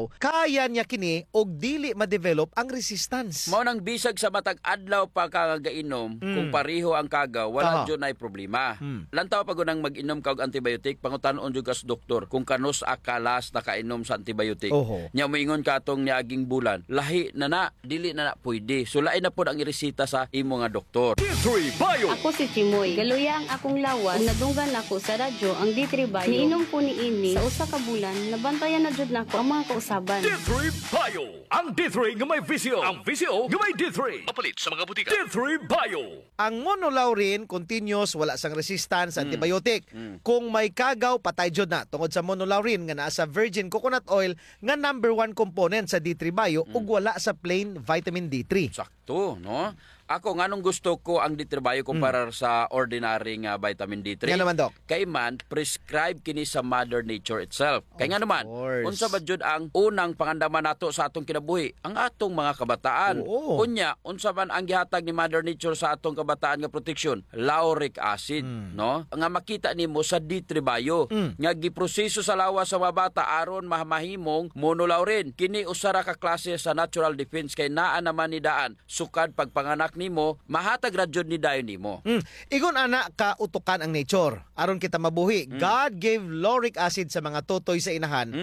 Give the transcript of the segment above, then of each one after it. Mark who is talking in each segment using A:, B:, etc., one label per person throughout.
A: kagaw, kaya niya kini og dili ma-develop ang resistance.
B: Mao nang bisag sa matag adlaw pa ka gainom, kung pareho ang kagaw, wala jud nay problema. Lantaw pag unang mag-inom kag antibiotic, pangutan-on jud kas doktor kung kanos akalas nakainom sa antibiotic. Nya moingon ka atong niaging bulan, lahi na dili na pwede. So lain na pod ang iresita sa imo nga doktor.
C: D3 Bio.
D: Ako si Chimoy. Galuya ang akong lawas. Kung nadunggan ako sa radyo ang D3 Bio. Niinom ko ni ini sa usa ka bulan, nabantayan na jud nako ang mga kausaban.
C: D3 Bio. Ang D3 nga may visyo. Ang visyo nga may D3. Mapalit sa mga butika. D3 Bio.
A: Ang monolaurin continuous, wala sang resistance sa antibiotic. Kung may kagaw, patay jud na tungod sa monolaurin nga naa sa virgin coconut oil nga number 1 component sa D3 Bio ug wala sa plain vitamin D3.
B: Sakto, no? Ako nganong gusto ko ang D3 Bio kumpara sa ordinary nga vitamin D3.
A: Nga naman, Doc.
B: Kay man prescribe kini sa Mother Nature itself. Kay nga naman, unsa ba jud ang unang pangandaman nato sa atong kinabuhi? Ang atong mga kabataan. Unya, unsa man ang gihatag ni Mother Nature sa atong kabataan nga proteksyon? Lauric acid, no? Nga makita nimo sa D3 Bio nga giproseso sa lawas sa mga bata aron mahimong monolaurin. Kini usara ka klase sa natural defense kay naa naman ni daan sukad pagpanganak nimo mahatag radyod ni dayon nimo.
A: Igon ana ka utukan ang nature aron kita mabuhi. God gave lauric acid sa mga totoy sa inahan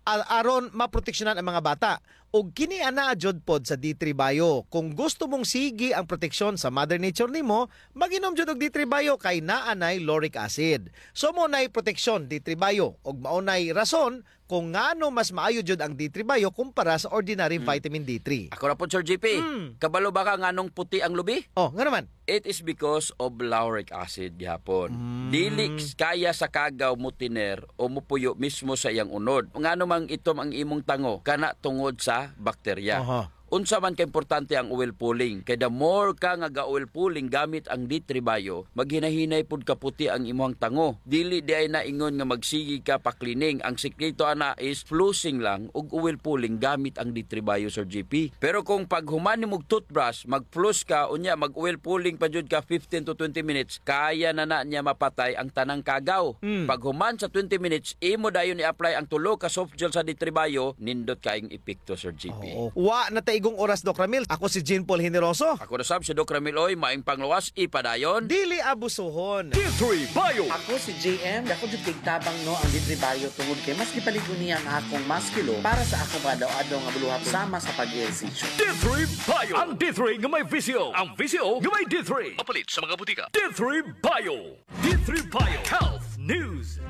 A: aron maproteksyonan ang mga bata. Og kini ana jud pod sa D3 Bio. Kung gusto mong sige ang proteksyon sa Mother Nature nimo, mag-inom jud og D3 Bio kay naa nay lauric acid. So mo nay proteksyon D3 Bio og mao nay rason kung ngano mas maayo jud ang D3 Bio kumpara sa ordinary vitamin D3.
B: Ako ra po Sir JP. Kabalo ba ka nganong puti ang lubi?
A: Oh, nga naman.
B: It is because of lauric acid gihapon. Dili kaya sa kagaw mo tiner o mupuyo mismo sa iyang unod. Ngano mang itom ang imong tango kana tungod sa bakterya. Unsa man ka importante ang oil pulling. Kay the more ka nga ga-oil pulling gamit ang D3 Bio, maghinahinay pud kaputi ang imong tango. Dili di ay naingon nga magsigi ka pa cleaning. Ang sekreto ana is flossing lang ug oil pulling gamit ang D3 Bio Sir GP. Pero kung paghuman nimo toothbrush, mag-floss ka unya mag-oil pulling pa jud ka 15 to 20 minutes, kaya na niya mapatay ang tanang kagaw. Paghuman sa 20 minutes, imo dayon i-apply ang tulo ka soft gel sa D3 Bio, nindot kaayong epekto Sir GP.
A: Wa na igong oras, Doc Ramil. Ako si Jean Paul Generoso.
B: Ako na sab si Doc Ramil Oy, maing panglawas ipadayon.
A: Dili abusuhon.
C: D3 Bio.
E: Ako si JM. Ako jud kay tabang no ang D3 Bio tungod kay mas gipaligon niya ang akong maskilo para sa akong adlaw-adlaw nga buluhap sama sa pag-ehersisyo.
C: D3 Bio. Ang D3 nga may visyo. Ang visyo nga may D3. Mapalit sa mga butika. D3 Bio. D3 Bio. Health News.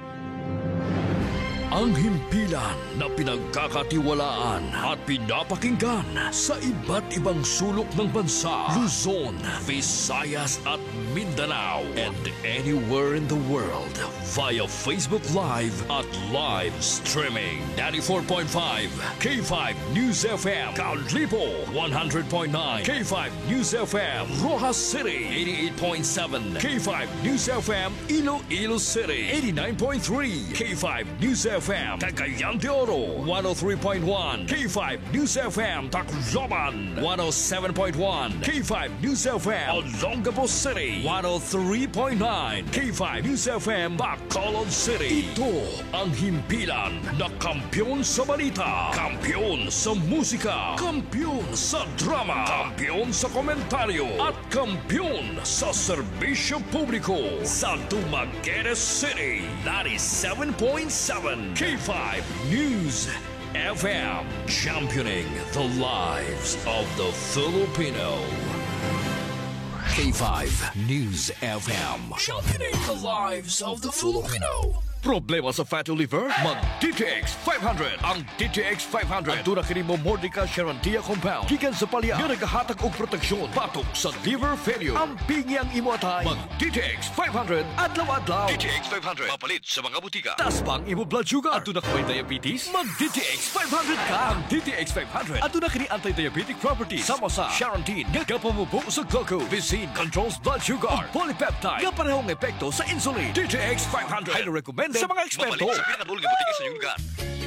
C: Ang himpilan na pinagkakatiwalaan at pinapakinggan sa iba't ibang sulok ng bansa, Luzon, Visayas at Mindanao, and anywhere in the world via Facebook Live at live streaming. 94.5 K5 News FM, Caunlipo 100.9 K5 News FM, Rojas City 88.7 K5 News FM, Iloilo City 89.3 K5 News FM, Cagayan de Oro 103.1 K5 News FM, Tacloban 107.1 K5 News FM, Olongapo City 103.9 K5 News FM, Bacolod City. Ito ang himpilan na kampyon sa balita, kampyon sa musika, kampyon sa drama, kampyon sa komentaryo at kampyon sa serbisyo publiko sa Dumaguete City 97.7 K5 News FM, championing the lives of the Filipino. K5 News FM, championing the lives of the Filipino. Problema sa fatty liver? Mag-DTX 500. Ang DTX 500 ang tuna kini mo Mordica Charantia compound gikan sa palya nga nagahatag og proteksyon batok sa liver failure. Ang pingi ang imo atay. Mag-DTX 500 adlaw-adlaw. DTX 500 mapalit sa mga butika. Taas pang imo blood sugar. Ato na kay diabetes? Mag-DTX 500 ka. Ang DTX 500 ato na kini anti-diabetic properties sama sa Charantin nga kapamubo sa glucose. Visin controls blood sugar. Polypeptide nga parehong epekto sa insulin. DTX 500 highly recommended sa mga eksperto.
F: Mapalit sa pinakadulong butika sa inyong lugar.